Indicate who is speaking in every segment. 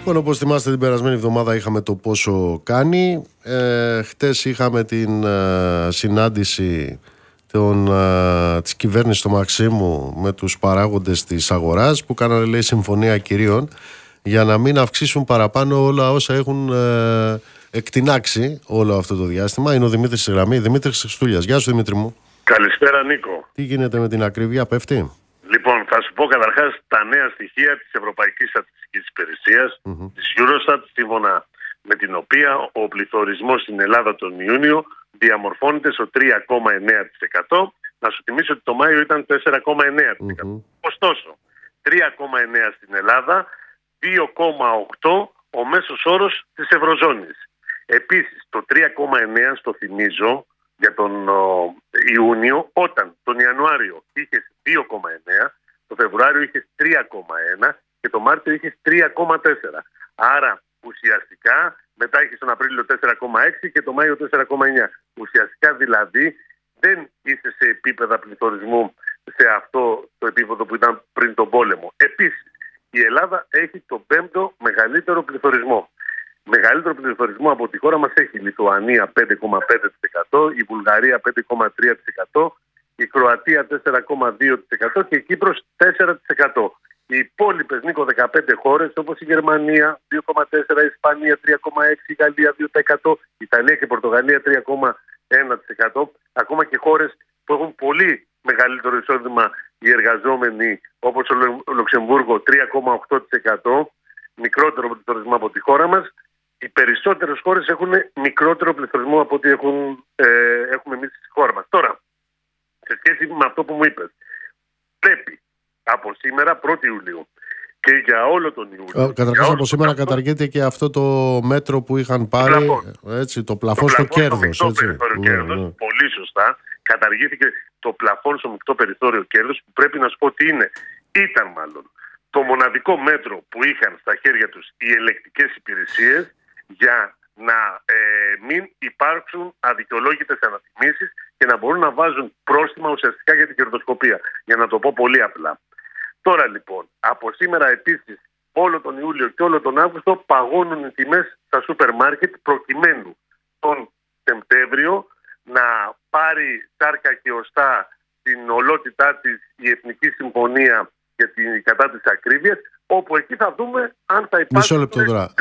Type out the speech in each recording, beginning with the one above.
Speaker 1: Λοιπόν, όπως θυμάστε, την περασμένη εβδομάδα είχαμε το πόσο κάνει. Χτες είχαμε την συνάντηση της κυβέρνησης του Μαξίμου με τους παράγοντες της αγοράς που κάνανε, λέει, συμφωνία κυρίων για να μην αυξήσουν παραπάνω όλα όσα έχουν εκτινάξει όλο αυτό το διάστημα. Είναι ο Δημήτρης στη γραμμή. Δημήτρης Χριστούλιας. Γεια σου, Δημήτρη μου.
Speaker 2: Καλησπέρα, Νίκο.
Speaker 1: Τι γίνεται με την ακρίβεια, πέφτει?
Speaker 2: Λοιπόν, θα σου πω καταρχάς τα νέα στοιχεία της Ευρωπαϊκής Στατιστικής Υπηρεσίας, της Eurostat, σύμφωνα με την οποία ο πληθωρισμός στην Ελλάδα τον Ιούνιο διαμορφώνεται στο 3,9%. Να σου θυμίσω ότι το Μάιο ήταν 4,9%. Ωστόσο, 3,9% στην Ελλάδα, 2,8% ο μέσος όρος της Ευρωζώνης. Επίσης, το 3,9% στο θυμίζω για τον Ιούνιο, όταν τον Ιανουάριο είχες 2,9%, το Φεβρουάριο είχες 3,1% και το Μάρτιο είχες 3,4%. Άρα ουσιαστικά μετά είχες τον Απρίλιο 4,6% και το Μάιο 4,9%. Ουσιαστικά δηλαδή δεν είσαι σε επίπεδα πληθωρισμού σε αυτό το επίπεδο που ήταν πριν τον πόλεμο. Επίσης, η Ελλάδα έχει το 5ο μεγαλύτερο πληθωρισμό. Μεγαλύτερο πληθωρισμό από τη χώρα μας έχει η Λιθουανία 5,5%, η Βουλγαρία 5,3%, η Κροατία 4,2% και η Κύπρος 4%. Οι υπόλοιπες, Νίκο, 15 χώρες όπως η Γερμανία 2,4%, η Ισπανία 3,6%, η Γαλλία 2%, η Ιταλία και η Πορτογαλία 3,1%. Ακόμα και χώρες που έχουν πολύ μεγαλύτερο εισόδημα οι εργαζόμενοι όπως ο Λουξεμβούργο 3,8%, μικρότερο πληθωρισμό από τη χώρα μας. Οι περισσότερες χώρες έχουν μικρότερο πληθωρισμό από ό,τι έχουμε εμείς στη χώρα μας. Τώρα, σε σχέση με αυτό που μου είπες, πρέπει από σήμερα 1η Ιουλίου και για όλο τον Ιούλιο.
Speaker 1: Καταρχάς από σήμερα καταργείται και αυτό το μέτρο που είχαν πάρει, το πλαφόν στο κέρδος.
Speaker 2: Πολύ σωστά. Καταργήθηκε το πλαφόν στο μεικτό περιθώριο κέρδος, που πρέπει να σου πω ότι ήταν μάλλον το μοναδικό μέτρο που είχαν στα χέρια τους οι ελεκτικές υπηρεσίες για να μην υπάρξουν αδικαιολόγητες ανατιμήσεις και να μπορούν να βάζουν πρόστιμα ουσιαστικά για την κερδοσκοπία. Για να το πω πολύ απλά. Τώρα λοιπόν, από σήμερα επίσης όλο τον Ιούλιο και όλο τον Αύγουστο παγώνουν οι τιμές στα σούπερ μάρκετ προκειμένου τον Σεπτέμβριο να πάρει σάρκα και οστά στην ολότητά της η Εθνική Συμφωνία για την κατά της ακρίβειας, όπου εκεί θα δούμε αν θα υπάρχει.
Speaker 1: Μισό λεπτό τώρα.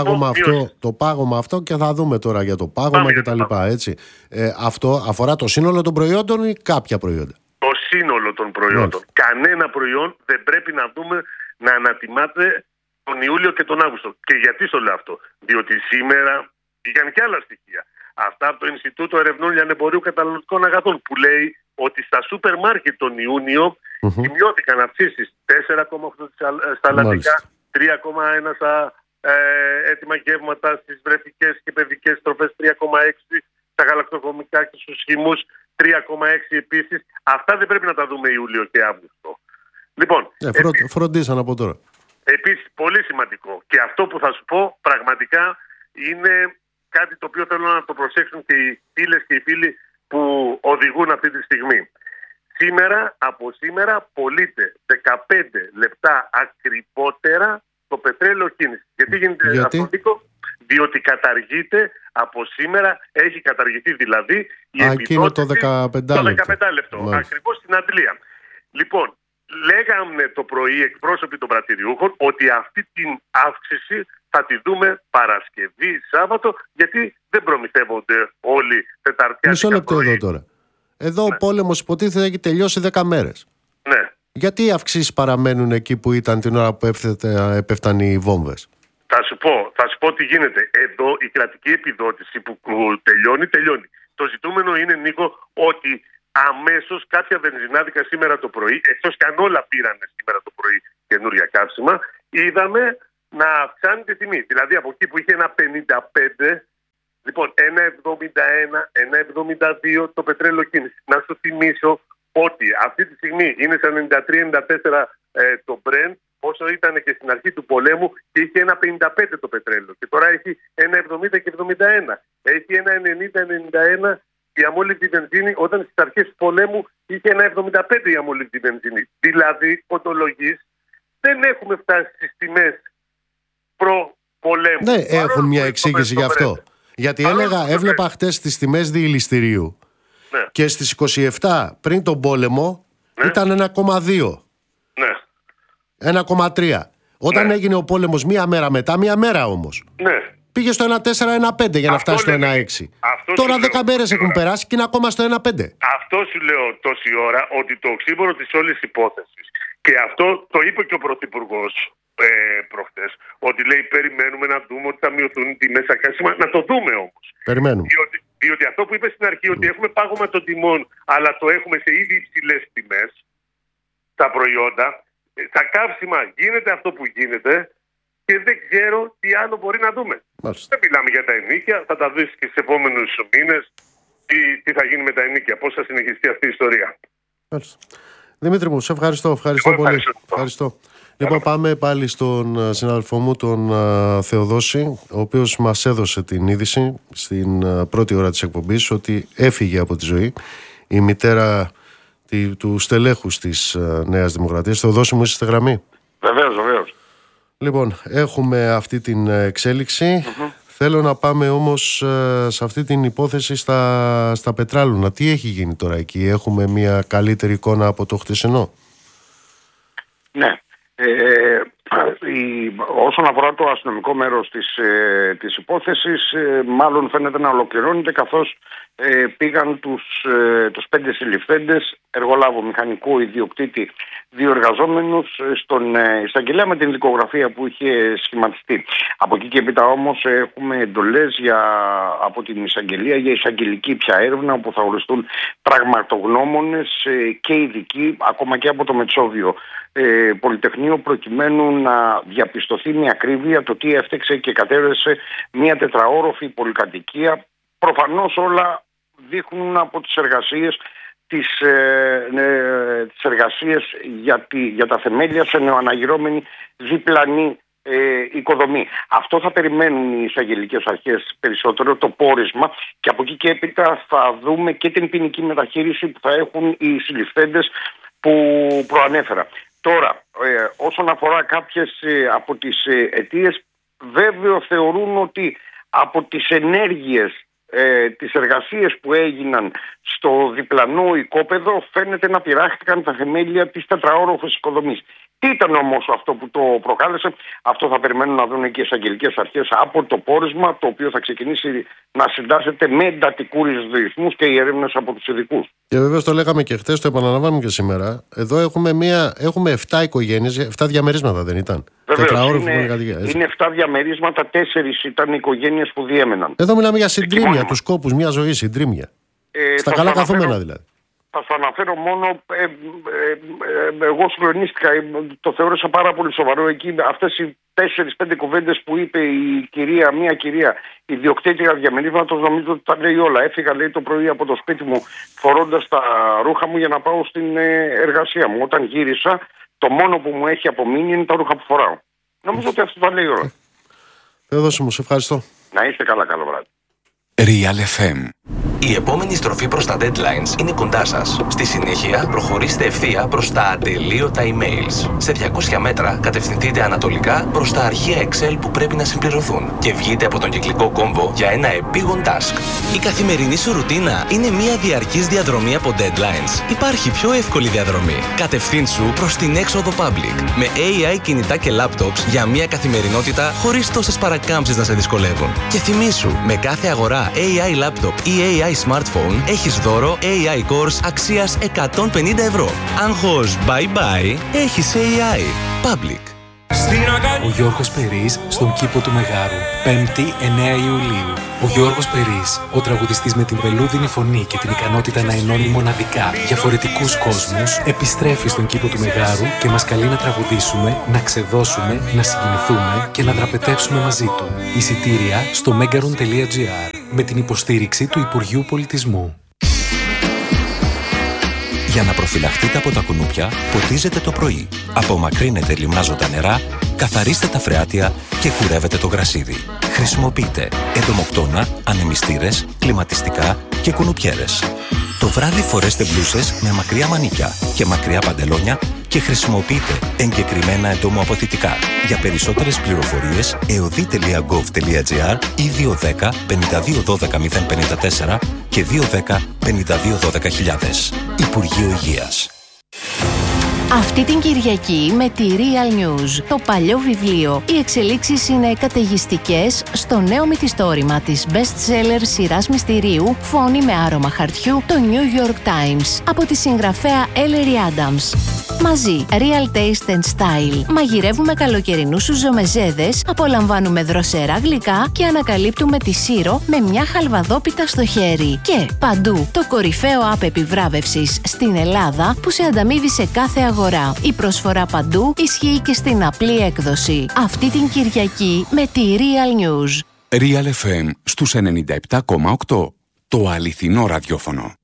Speaker 1: Το πάγωμα αυτό και θα δούμε τώρα για το πάγωμα και τα λοιπά, έτσι. Αυτό αφορά το σύνολο των προϊόντων ή κάποια προϊόντα?
Speaker 2: Το σύνολο των προϊόντων. Κανένα προϊόν δεν πρέπει να δούμε να ανατιμάται τον Ιούλιο και τον Αύγουστο. Και γιατί στο λέω αυτό? Διότι σήμερα είχαν και άλλα στοιχεία. Αυτά από το Ινστιτούτο Ερευνών Λιανεμπορίου Καταναλωτικών Αγαθών, που λέει ότι στα σούπερ μάρκετ τον Ιούνιο σημειώθηκαν αυξήσεις 4,8% στα λατικά, 3,1% στα έτοιμα γεύματα, στις βρεφικές και παιδικές τροφές 3,6%, στα γαλακτοκομικά και στους χυμούς 3,6% επίσης. Αυτά δεν πρέπει να τα δούμε Ιούλιο και Αύγουστο. Λοιπόν,
Speaker 1: φροντίσαν από τώρα.
Speaker 2: Επίσης, πολύ σημαντικό, και αυτό που θα σου πω πραγματικά είναι κάτι το οποίο θέλω να το προσέξουν και οι φίλες και οι φίλοι που οδηγούν αυτή τη στιγμή. Από σήμερα πωλείται 15 λεπτά ακριβότερα το πετρέλαιο κίνηση. Γιατί γίνεται αυτό, Νίκο? Διότι καταργείται από σήμερα, έχει καταργηθεί δηλαδή η επιδότηση
Speaker 1: το 15
Speaker 2: λεπτό. Ακριβώς στην Αντλία. Λοιπόν, λέγαμε το πρωί εκπρόσωποι των πρατηριούχων ότι αυτή την αύξηση θα τη δούμε Παρασκευή, Σάββατο, γιατί δεν προμηθεύονται όλοι τεταρτιάτικα.
Speaker 1: Μισό λεπτό εδώ τώρα. Εδώ ο πόλεμος υποτίθεται έχει τελειώσει 10 μέρες.
Speaker 2: Ναι.
Speaker 1: Γιατί οι αυξήσεις παραμένουν εκεί που ήταν την ώρα που έπεφταν οι βόμβες?
Speaker 2: Θα σου πω τι γίνεται. Εδώ η κρατική επιδότηση που τελειώνει. Το ζητούμενο είναι, Νίκο, ότι αμέσως κάποια βενζινάδικα σήμερα το πρωί, εκτός κι αν όλα πήρανε σήμερα το πρωί καινούρια καύσιμα, είδαμε να αυξάνει τη τιμή. Δηλαδή από εκεί που είχε ένα 55, λοιπόν 1,71, 1,72 το πετρέλαιο κίνηση. Να σου θυμίσω ότι αυτή τη στιγμή είναι στα 93-94 το Brent, όσο ήταν και στην αρχή του πολέμου, και είχε ένα 55 το πετρέλαιο. Και τώρα έχει 1,70 και 71. Έχει ένα 90-91 η αμόλυβδη βενζίνη, όταν στις αρχές του πολέμου είχε ένα 75 η αμόλυβδη βενζίνη. Δηλαδή, οντολογής, δεν έχουμε φτάσει στις τιμές προ πολέμου.
Speaker 1: Ναι, έχουν μια εξήγηση γι' αυτό. Γιατί έβλεπα χτες τις τιμές διηληστηρίου, ναι, και στις 27 πριν τον πόλεμο, ναι, ήταν 1,2.
Speaker 2: Ναι.
Speaker 1: 1,3. Όταν, ναι, έγινε ο πόλεμος μία μέρα μετά, μία μέρα όμως, ναι, πήγε στο 1,4-1,5 για να φτάσει στο 1,6. Τώρα 10 μέρες έχουν περάσει και είναι ακόμα στο 1,5.
Speaker 2: Αυτό σου λέω τόση ώρα, ότι το οξύμορο της όλης υπόθεσης, και αυτό το είπε και ο Πρωθυπουργός προχτές, ότι λέει περιμένουμε να δούμε ότι θα μειωθούν οι τιμές στα καύσιμα. Να το δούμε όμως.
Speaker 1: Περιμένουμε.
Speaker 2: Διότι αυτό που είπε στην αρχή, ότι έχουμε πάγωμα των τιμών, αλλά το έχουμε σε ήδη υψηλές τιμές, τα προϊόντα, στα καύσιμα γίνεται αυτό που γίνεται και δεν ξέρω τι άλλο μπορεί να δούμε. Μάλιστα. Δεν μιλάμε για τα ενοίκια, θα τα δεις και στους επόμενους μήνες τι θα γίνει με τα ενοίκια, πώς θα συνεχιστεί αυτή η ιστορία.
Speaker 1: Μάλιστα. Δημήτρη μου, σε ευχαριστώ πολύ. Ευχαριστώ. Λοιπόν, πάμε πάλι στον συνάδελφό μου, τον Θεοδόση, ο οποίος μας έδωσε την είδηση στην πρώτη ώρα της εκπομπής ότι έφυγε από τη ζωή η μητέρα του στελέχους της Νέας Δημοκρατίας. Θεοδόση μου, είσαι στη γραμμή?
Speaker 2: Βεβαίως.
Speaker 1: Λοιπόν, έχουμε αυτή την εξέλιξη. Θέλω να πάμε όμως σε αυτή την υπόθεση στα Πετράλωνα. Τι έχει γίνει τώρα εκεί? Έχουμε μια καλύτερη εικόνα από το χτεσινό?
Speaker 3: Ναι. Όσον αφορά το αστυνομικό μέρος της υπόθεσης, μάλλον φαίνεται να ολοκληρώνεται, καθώς πήγαν τους 5 συλληφθέντες, εργολάβο, μηχανικό, ιδιοκτήτη, 2 εργαζόμενους, στον εισαγγελέα με την δικογραφία που είχε σχηματιστεί. Από εκεί και έπειτα όμως έχουμε εντολές από την εισαγγελία για εισαγγελική πια έρευνα, όπου θα οριστούν πραγματογνώμονες και ειδικοί, ακόμα και από το Μετσόβιο Πολυτεχνείο, προκειμένου να διαπιστωθεί με ακρίβεια το τι έφτιαξε και κατέρευσε μια 4όροφη πολυκατοικία. Προφανώς όλα δείχνουν από τις εργασίες τις εργασίες για τα θεμέλια σε νεοαναγυρώμενη διπλανή οικοδομή. Αυτό θα περιμένουν οι εισαγγελικές αρχές περισσότερο, το πόρισμα, και από εκεί και έπειτα θα δούμε και την ποινική μεταχείριση που θα έχουν οι συλληφθέντες που προανέφερα. Τώρα, όσον αφορά κάποιες από τις αιτίες, βέβαιο θεωρούν ότι από τις ενέργειες, τις εργασίες που έγιναν στο διπλανό οικόπεδο, φαίνεται να πειράχτηκαν τα θεμέλια της 4όροφης οικοδομής. Τι ήταν όμως αυτό που το προκάλεσε? Αυτό θα περιμένουν να δουν και οι εισαγγελικές αρχές από το πόρισμα, το οποίο θα ξεκινήσει να συντάσσεται με εντατικούς ρυθμούς και οι έρευνες από τους ειδικούς.
Speaker 1: Και βέβαια το λέγαμε και χθες, το επαναλαμβάνουμε και σήμερα. Εδώ έχουμε 7 οικογένειες, 7 διαμερίσματα, δεν ήταν?
Speaker 3: Βεβαίως, είναι 7 διαμερίσματα, 4 ήταν οι οικογένειες που διέμεναν.
Speaker 1: Εδώ μιλάμε για συντρίμμια, τους κόπους μια ζωή, συντρίμμια. Στα καλά καθούμενα δηλαδή.
Speaker 3: Θα σου αναφέρω μόνο, εγώ συγκλονίστηκα, το θεώρησα πάρα πολύ σοβαρό εκεί, αυτές οι 4-5 κουβέντες που είπε μια κυρία, ιδιοκτήτρια διαμερίσματος, νομίζω ότι τα λέει όλα. Έφυγα, λέει, το πρωί από το σπίτι μου φορώντας τα ρούχα μου για να πάω στην εργασία μου. Όταν γύρισα, το μόνο που μου έχει απομείνει είναι τα ρούχα που φοράω. Νομίζω ότι αυτό τα λέει όλα.
Speaker 1: Θεοδόση μου, σε ευχαριστώ.
Speaker 3: Να είστε καλά, καλό βράδυ.
Speaker 4: Real FM. Η επόμενη στροφή προς τα deadlines είναι κοντά σας. Στη συνέχεια, προχωρήστε ευθεία προς τα ατελείωτα emails. Σε 200 μέτρα, κατευθυνθείτε ανατολικά προς τα αρχεία Excel που πρέπει να συμπληρωθούν και βγείτε από τον κυκλικό κόμβο για ένα επίγον task. Η καθημερινή σου ρουτίνα είναι μια διαρκής διαδρομή από deadlines. Υπάρχει πιο εύκολη διαδρομή. Κατευθύνσου προς την έξοδο public. Με AI κινητά και laptops για μια καθημερινότητα χωρίς τόσες παρακάμψεις να σε δυσκολεύουν. Και θυμήσου, με κάθε αγορά AI laptop ή AI smartphone έχεις δώρο AI course αξίας 150 ευρώ. Άγχος bye bye, έχεις AI. Public.
Speaker 5: Ο Γιώργος Περής στον κήπο του Μεγάρου, 5η 9 Ιουλίου. Ο Γιώργος Περής, ο τραγουδιστής με την βελούδινη φωνή και την ικανότητα να ενώνει μοναδικά διαφορετικούς κόσμους, επιστρέφει στον κήπο του Μεγάρου και μας καλεί να τραγουδήσουμε, να ξεδώσουμε, να συγκινηθούμε και να δραπετεύσουμε μαζί του. Εισιτήρια στο megaron.gr με την υποστήριξη του Υπουργείου Πολιτισμού.
Speaker 6: Για να προφυλαχτείτε από τα κουνούπια, ποτίζετε το πρωί. Απομακρύνετε λιμνάζοντα νερά, καθαρίστε τα φρεάτια και κουρεύετε το γρασίδι. Χρησιμοποιείτε εντομοκτώνα, ανεμιστήρες, κλιματιστικά και κουνουπιέρες. Το βράδυ φορέστε μπλούσες με μακριά μανίκια και μακριά παντελόνια και χρησιμοποιείτε εγκεκριμένα εντομοαποθητικά. Για περισσότερες πληροφορίες, eodi.gov.gr ή 210 52 12 054 και 210 52 12 000. Υπουργείο Υγείας.
Speaker 7: Αυτή την Κυριακή με τη Real News, το παλιό βιβλίο. Οι εξελίξεις είναι καταιγιστικές στο νέο μυθιστόρημα της best-seller σειράς μυστηρίου «Φόνη με άρωμα χαρτιού», το New York Times, από τη συγγραφέα Ellery Adams. Μαζί, Real Taste and Style. Μαγειρεύουμε καλοκαιρινούς σουζομεζέδες, απολαμβάνουμε δροσερά γλυκά και ανακαλύπτουμε τη Σύρο με μια χαλβαδόπιτα στο χέρι. Και παντού, το κορυφαίο app επιβράβευσης στην Ελλάδα που σε ανταμείβει σε κάθε αγορά. Η προσφορά παντού ισχύει και στην απλή έκδοση. Αυτή την Κυριακή με τη Real News.
Speaker 8: Real FM στους 97,8. Το αληθινό ραδιόφωνο.